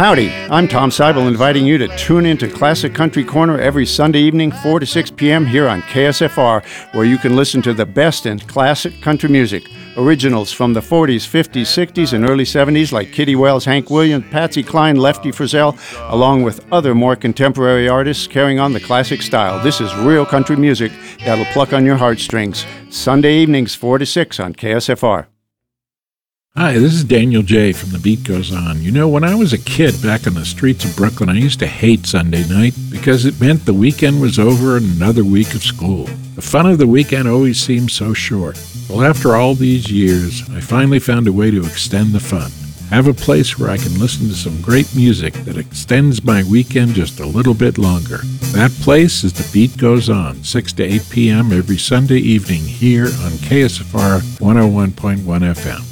Howdy, I'm Tom Seibel, inviting you to tune in to Classic Country Corner every Sunday evening, 4 to 6 p.m. here on KSFR, where you can listen to the best in classic country music. Originals from the 40s, 50s, 60s, and early 70s like Kitty Wells, Hank Williams, Patsy Cline, Lefty Frizzell, along with other more contemporary artists carrying on the classic style. This is real country music that'll pluck on your heartstrings. Sunday evenings, 4 to 6 on KSFR. Hi, this is Daniel J. from The Beat Goes On. You know, when I was a kid back on the streets of Brooklyn, I used to hate Sunday night because it meant the weekend was over and another week of school. The fun of the weekend always seemed so short. Well, after all these years, I finally found a way to extend the fun. Have a place where I can listen to some great music that extends my weekend just a little bit longer. That place is The Beat Goes On, 6 to 8 p.m. every Sunday evening here on KSFR 101.1 FM.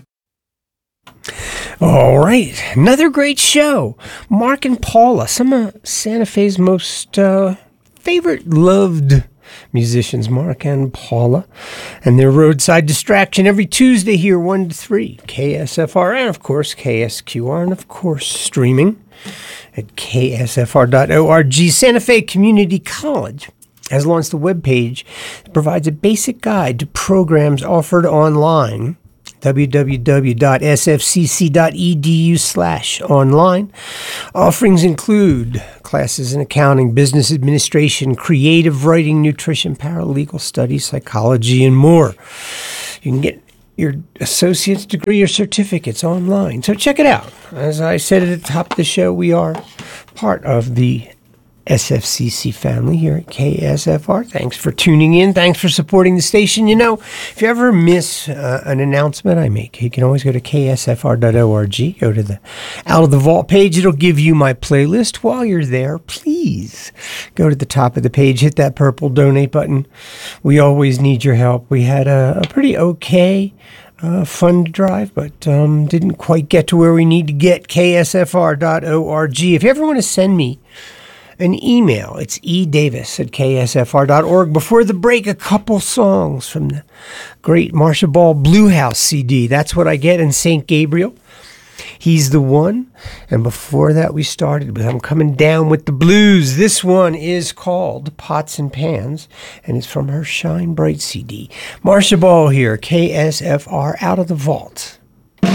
All right, another great show. Mark and Paula, some of Santa Fe's most favorite loved musicians, Mark and Paula, and their Roadside Distraction every Tuesday here, 1 to 3, KSFR, and of course KSQR, and of course streaming at ksfr.org. Santa Fe Community College has launched a webpage that provides a basic guide to programs offered online. www.sfcc.edu/online. Offerings include classes in accounting, business administration, creative writing, nutrition, paralegal studies, psychology, and more. You can get your associate's degree or certificates online. So check it out. As I said at the top of the show, we are part of the SFCC family here at KSFR. Thanks for tuning in. Thanks for supporting the station. You know, if you ever miss an announcement I make, you can always go to ksfr.org, go to the Out of the Vault page. It'll give you my playlist. While you're there, please go to the top of the page, hit that purple donate button. We always need your help. We had a pretty okay fund drive, but didn't quite get to where we need to get. ksfr.org. If you ever want to send me an email, it's edavis@ksfr.org. Before the break, a couple songs from the great Marcia Ball Blue House CD. That's what I get in St. Gabriel. He's the one. And before that, we started with I'm Coming Down with the Blues. This one is called Pots and Pans, and it's from her Shine Bright CD. Marcia Ball here, KSFR, Out of the Vault.